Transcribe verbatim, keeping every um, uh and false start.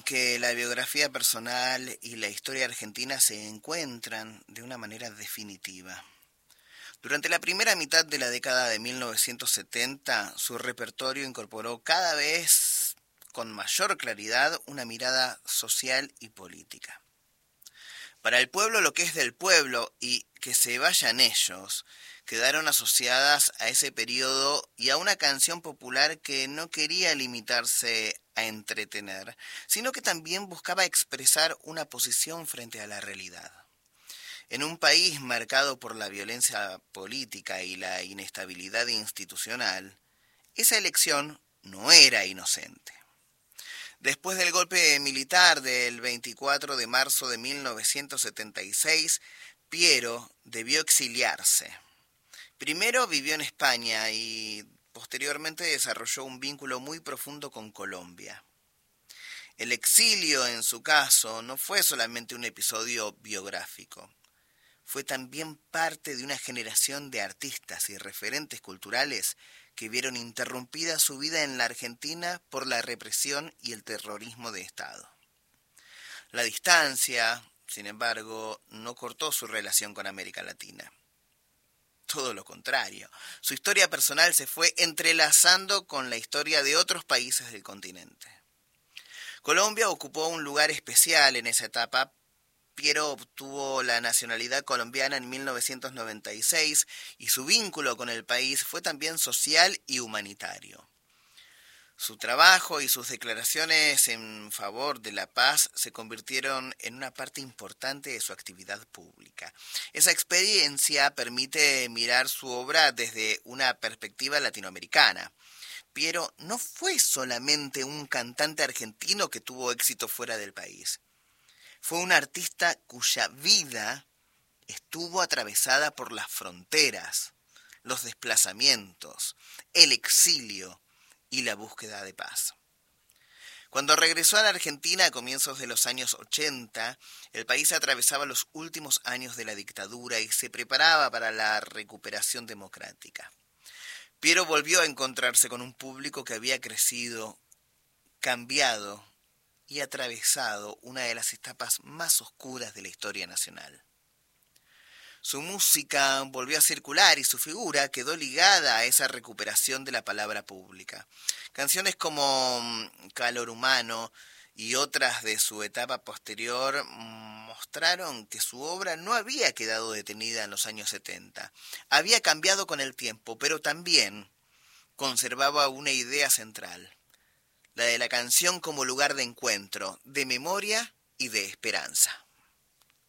que la biografía personal y la historia argentina se encuentran de una manera definitiva. Durante la primera mitad de la década de mil novecientos setenta, su repertorio incorporó cada vez con mayor claridad una mirada social y política. Para el pueblo lo que es del pueblo y que se vayan ellos, quedaron asociadas a ese periodo y a una canción popular que no quería limitarse a entretener, sino que también buscaba expresar una posición frente a la realidad. En un país marcado por la violencia política y la inestabilidad institucional, esa elección no era inocente. Después del golpe militar del veinticuatro de marzo de mil novecientos setenta y seis, Piero debió exiliarse. Primero vivió en España y posteriormente desarrolló un vínculo muy profundo con Colombia. El exilio, en su caso, no fue solamente un episodio biográfico. Fue también parte de una generación de artistas y referentes culturales que vieron interrumpida su vida en la Argentina por la represión y el terrorismo de Estado. La distancia, sin embargo, no cortó su relación con América Latina. Todo lo contrario, su historia personal se fue entrelazando con la historia de otros países del continente. Colombia ocupó un lugar especial en esa etapa. Piero obtuvo la nacionalidad colombiana en mil novecientos noventa y seis y su vínculo con el país fue también social y humanitario. Su trabajo y sus declaraciones en favor de la paz se convirtieron en una parte importante de su actividad pública. Esa experiencia permite mirar su obra desde una perspectiva latinoamericana. Piero no fue solamente un cantante argentino que tuvo éxito fuera del país. Fue un artista cuya vida estuvo atravesada por las fronteras, los desplazamientos, el exilio y la búsqueda de paz. Cuando regresó a la Argentina a comienzos de los años ochenta, el país atravesaba los últimos años de la dictadura y se preparaba para la recuperación democrática. Piero volvió a encontrarse con un público que había crecido, cambiado y atravesado una de las etapas más oscuras de la historia nacional. Su música volvió a circular y su figura quedó ligada a esa recuperación de la palabra pública. Canciones como Calor Humano y otras de su etapa posterior mostraron que su obra no había quedado detenida en los años setenta. Había cambiado con el tiempo, pero también conservaba una idea central: la de la canción como lugar de encuentro, de memoria y de esperanza.